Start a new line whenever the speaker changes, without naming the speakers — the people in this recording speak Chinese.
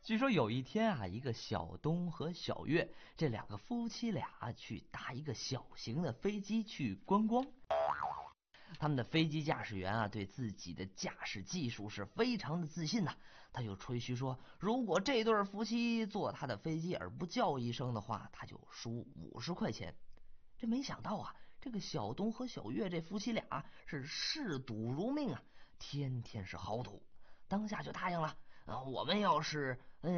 据说有一天啊，一个小东和小月这两个夫妻俩去搭一个小型的飞机去观光。他们的飞机驾驶员啊，对自己的驾驶技术是非常的自信呐、他就吹嘘说，如果这对夫妻坐他的飞机而不叫一声的话，他就输50块钱。这没想到啊，这个小东和小月这夫妻俩是视赌如命啊，天天是豪赌，当下就答应了。我们要是